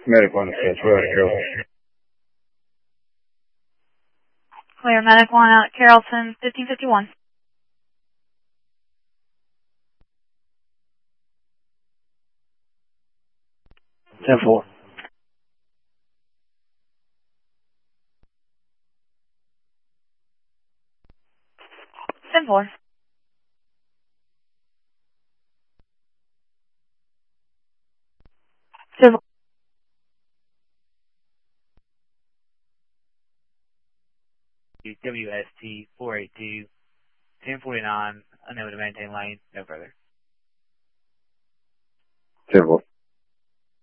Medic on the fence. We're out of Carrollton. Clear, Medic 1 out at Carrollton, 1551. Ten-4. Ten-4. Civil. WST 482, 1049, unable to maintain lane, no further. 10-4.